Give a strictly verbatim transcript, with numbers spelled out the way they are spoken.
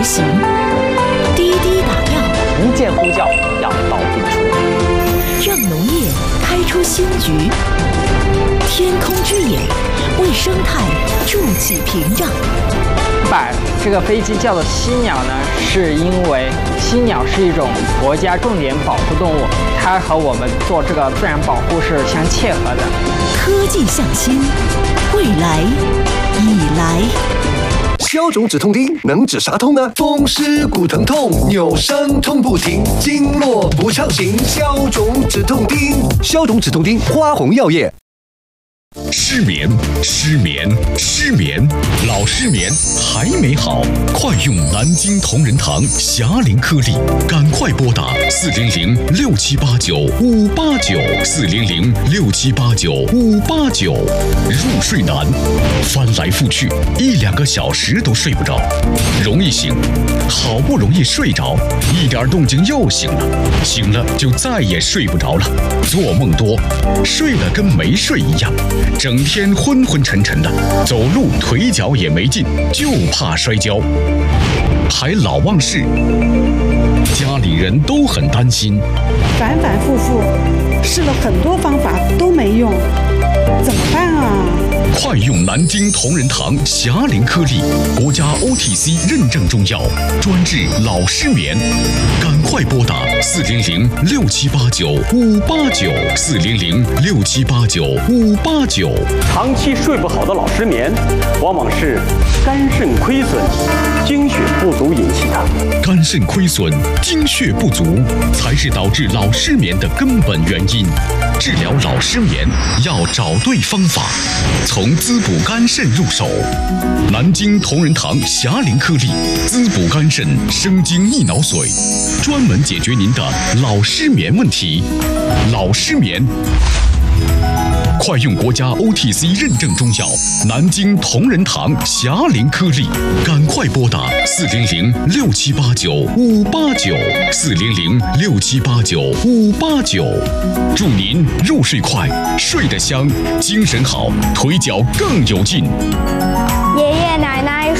行，滴滴打药， 一键呼叫，药到病除， 让农业开出新局。天空之眼为生态筑起屏障。 把这个飞机叫做犀鸟呢，是因为犀鸟是一种国家重点保护动物，它和我们做这个自然保护是相切合的。 科技向新，未来已来。 消肿止痛钉能止啥痛呢？风湿骨疼痛，扭伤痛不停，经络不畅行，消肿止痛钉。消肿止痛钉，花红药业。 失眠，失眠，失眠，老失眠还没好，快用南京同仁堂霞龄颗粒，赶快拨打四零零六七八九五八九四零零六七八九五八九。入睡难，翻来覆去一两个小时都睡不着，容易醒，好不容易睡着，一点动静又醒了，醒了就再也睡不着了，做梦多，睡了跟没睡一样。整天昏昏沉沉的，走路腿脚也没劲，就怕摔跤，还老忘事，家里人都很担心， 反反复复试了很多方法都没用，怎么办啊？ 快用南京同仁堂霞龄颗粒，国家 O T C 认证中药，专治老失眠。赶快拨打四零零六七八九五八九四零零六七八九五八九。 长期睡不好的老失眠，往往是肝肾亏损、精血不足引起的。 肝肾亏损、精血不足才是导致老失眠的根本原因。治疗老失眠要找对方法，从滋补肝肾入手。南京同仁堂霞龄颗粒，滋补肝肾，生津益脑髓，专门解决您的老失眠问题。老失眠，快用国家 O T C 认证中药南京同仁堂霞龄颗粒，赶快拨打四零零六七八九五八九四零零六七八九五八九。祝您入睡快，睡得香，精神好，腿脚更有劲。 爷爷奶奶